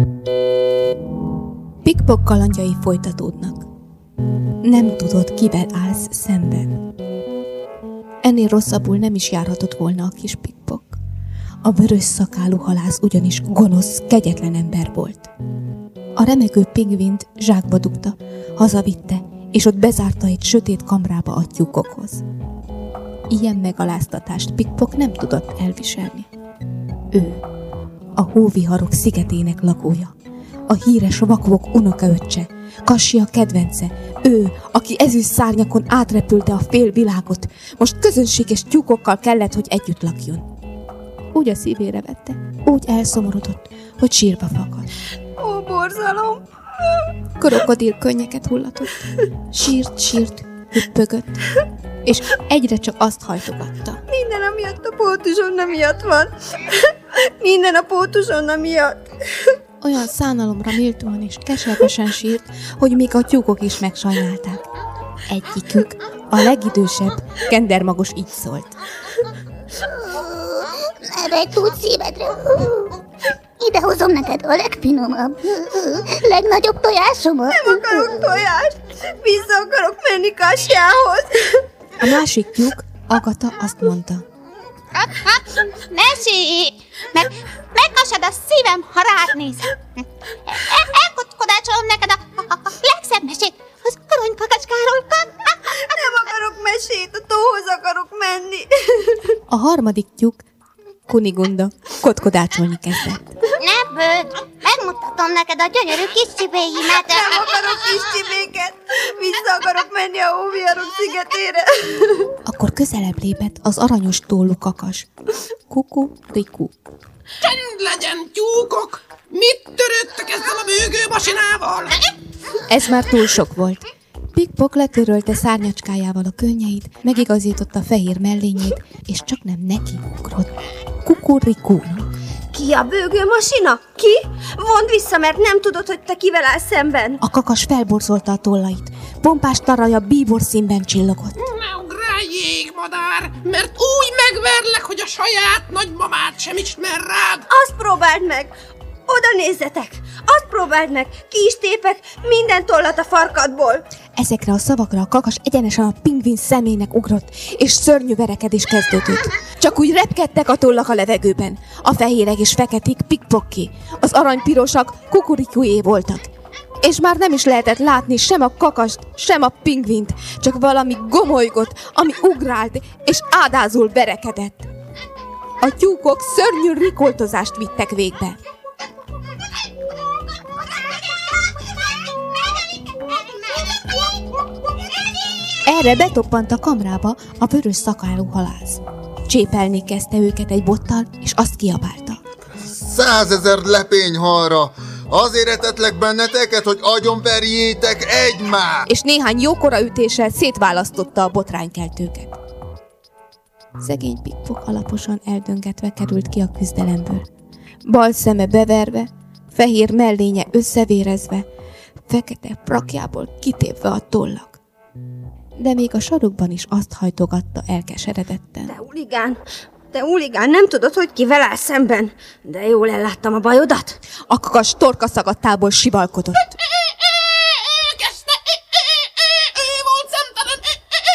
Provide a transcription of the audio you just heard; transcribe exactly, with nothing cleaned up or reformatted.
Pickpock kalandjai folytatódnak. Nem tudod, kivel állsz szemben. Ennél rosszabbul nem is járhatott volna a kis Pickpock. A vörös szakálú halász ugyanis gonosz, kegyetlen ember volt. A remegő pingvint zsákba dugta, hazavitte, és ott bezárta egy sötét kamrába a tyúkokhoz. Ilyen megaláztatást Pickpock nem tudott elviselni. Ő, a hóviharok szigetének lakója, a híres vakvok unokaöccse, Kassia kedvence, ő, aki ezüst szárnyakon átrepülte a fél világot, most közönséges tyúkokkal kellett, hogy együtt lakjon. Úgy a szívére vette, úgy elszomorodott, hogy sírba fakadt. Ó, borzalom! Krokodil könnyeket hullatott. Sírt, sírt, hüppögött, és egyre csak azt hajtogatta. Minden amiatt a pótuzsonna miatt van. Minden a pótuzsonna miatt. Olyan szánalomra méltóan és keservesen sírt, hogy még a tyúkok is megsajnálták. Egyikük, a legidősebb, kendermagos így szólt. Ne vegyd úgy szívedre. Idehozom neked a legfinomabb, legnagyobb tojásomat. Nem akarok tojást. Vissza akarok menni Kassiához. A másik tyúk, Agata, azt mondta. Mesélj! Meg megkasad a szívem, ha rád nézem. Elkockodácsolom neked a, a, a legszebb mesét, az aranykakacskáról. Nem akarok mesét, a tóhoz akarok menni. A harmadik tyúk, Kunigunda, kotkodácsolni kezdett. Ne bőd, megmutatom neked a gyönyörű kis csibéimet. Nem akarok kis csibéket. Vissza akarok menni a hóviharok szigetére. Akkor közelebb lépett az aranyos tollú kakas. Kuku, riku. Csend legyen, tyúkok! Mit törődtek ezzel a bőgő masinával? Ez már túl sok volt. Pickpock letörölte szárnyacskájával a könnyeit, megigazította fehér mellényét, és csak nem neki ugrott. Kukurikúnak. Ki a bőgő masina? Ki? Mondd vissza, mert nem tudod, hogy te kivel állsz szemben. A kakas felborzolta a tollait. Pompás taraja bíbor színben csillogott. Ne ugrálj, jégmadár, mert úgy megverlek, hogy a saját nagymamát sem ismer rád. Azt próbáld meg! Oda nézzetek! Azt próbáld meg! Ki is tépek minden tollat a farkadból! Ezekre a szavakra a kakas egyenesen a pingvin szemének ugrott, és szörnyű verekedés kezdődött. Csak úgy repkedtek a tollak a levegőben. A fehérek és feketék Pickpocké, az aranypirosak Kukurikujé voltak. És már nem is lehetett látni sem a kakast, sem a pingvint, csak valami gomolygott, ami ugrált, és ádázul verekedett. A tyúkok szörnyű rikoltozást vittek végbe. Erre betoppant a kamrába a vörös szakálú halász. Csépelni kezdte őket egy bottal, és azt kiabálta. Százezer lepényhalra! Azért etetlek benneteket, hogy agyonverjétek egymást! És néhány jókora ütéssel szétválasztotta a botránykeltőket. Szegény Pickpock alaposan eldöngetve került ki a küzdelemből. Bal szeme beverve, fehér mellénye összevérezve, fekete prakjából kitépve a tollak. De még a sarokban is azt hajtogatta elkeseredetten. Te huligán, te huligán, nem tudod, hogy kivel állsz szemben. De jól elláttam a bajodat. A kakas torka szagadtából sivalkodott.